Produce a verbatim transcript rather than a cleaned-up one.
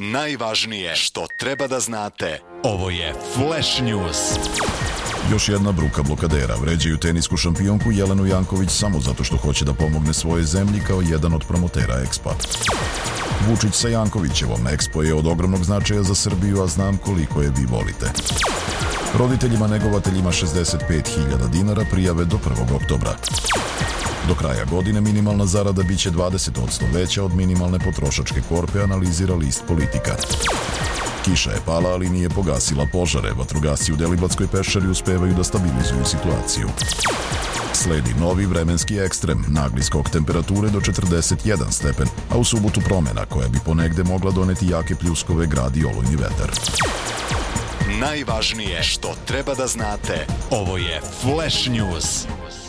Najvažnije što treba da znate. Ovo je Flash News. Još jedna bruka blokadera. Vređaju tenisku šampionku Jelenu Janković samo zato što hoće da pomogne svojoj zemlji kao jedan od promotera Expa. Vučić sa Jankovićevom. Expo je od ogromnog značaja za Srbiju, a znam koliko je vi volite. Roditeljima negovateljima šezdeset pet hiljada dinara prijave do prvog oktobra. Do kraja godine minimalna zarada biće dvadeset posto veća od minimalne potrošačke korpe, analizira list Politika. Kiša je pala, ali nije pogasila požare. Vatrogasci u Deliblatskoj peščari uspevaju da stabilizuju situaciju. Sledi novi vremenski ekstrem, nagli skok temperature do četrdeset jedan stepen, a u subotu promena koja bi ponegde mogla doneti jake pljuskove, grad i olujni vetar. Najvažnije što treba da znate. Ovo je Flash News.